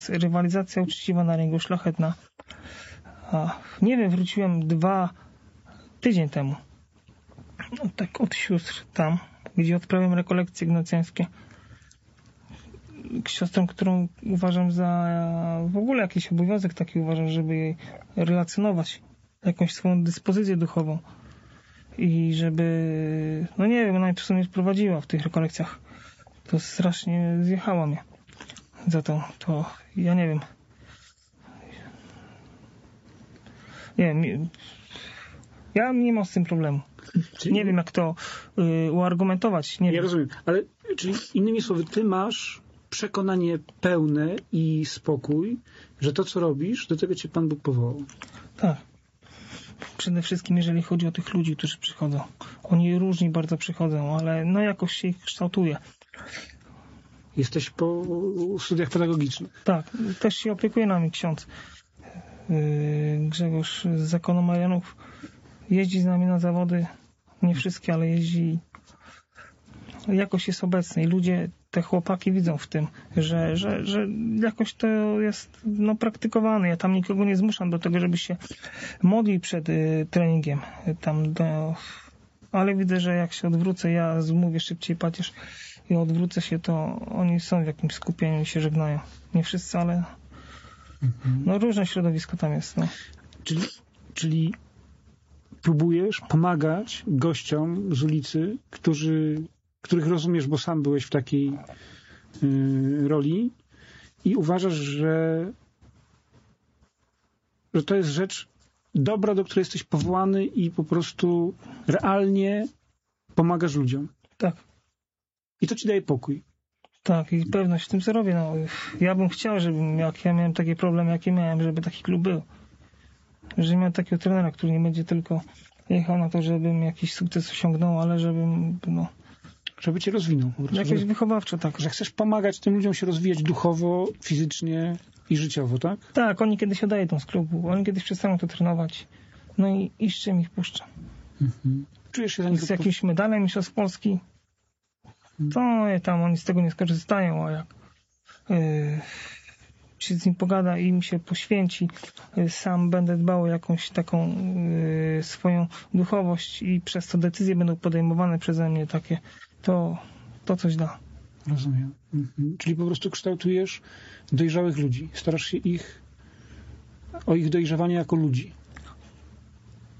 rywalizacja uczciwa na ringu, szlachetna. Nie wiem, wróciłem tydzień temu. Tak od sióstr tam, gdzie odprawiam rekolekcje ignacjańskie. Siostrą, którą uważam za w ogóle jakiś obowiązek taki uważam, żeby jej relacjonować jakąś swoją dyspozycję duchową i żeby, no nie wiem, ona mnie w sumie prowadziła w tych rekolekcjach. To strasznie zjechała mnie za to ja nie wiem. Nie wiem, ja nie mam z tym problemu. Czyli nie wiem, jak to uargumentować. Nie wiem. Rozumiem, ale czyli innymi słowy, ty masz przekonanie pełne i spokój, że to, co robisz, do tego cię Pan Bóg powołał. Tak. Przede wszystkim, jeżeli chodzi o tych ludzi, którzy przychodzą. Oni różni bardzo przychodzą, ale no jakoś się ich kształtuje. Jesteś po studiach pedagogicznych. Tak. Też się opiekuje nami ksiądz Grzegorz z Zakonu Marianów. Jeździ z nami na zawody. Nie wszystkie, ale jeździ. Jakoś jest obecny i ludzie, te chłopaki widzą w tym, że jakoś to jest praktykowane. Ja tam nikogo nie zmuszam do tego, żeby się modlił przed treningiem. Ale widzę, że jak się odwrócę, ja zmówię szybciej pacierz i odwrócę się, to oni są w jakimś skupieniu i się żegnają. Nie wszyscy, ale różne środowisko tam jest. No. Czyli próbujesz pomagać gościom z ulicy, których rozumiesz, bo sam byłeś w takiej roli i uważasz, że to jest rzecz dobra, do której jesteś powołany i po prostu realnie pomagasz ludziom. Tak. I to ci daje pokój. Tak, i pewność w tym, co robię. No, ja bym chciał, jak ja miałem takie problemy, jakie miałem, żeby taki klub był. Że miałem takiego trenera, który nie będzie tylko jechał na to, żebym jakiś sukces osiągnął, ale żebym, żeby cię rozwinął. Po prostu. Jakoś wychowawczo, tak. Że chcesz pomagać tym ludziom się rozwijać duchowo, fizycznie i życiowo, tak? Tak, oni kiedyś odejdą z klubu, oni kiedyś przestaną to trenować. No i z czym ich puszczę? Czujesz się za nich z jakimś medalem mistrzostw Polski? To tam oni z tego nie skorzystają, a jak się z nim pogada i im się poświęci, sam będę dbał o jakąś taką swoją duchowość i przez to decyzje będą podejmowane przeze mnie takie, to coś da. Rozumiem. Czyli po prostu kształtujesz dojrzałych ludzi. Starasz się o ich dojrzewanie jako ludzi.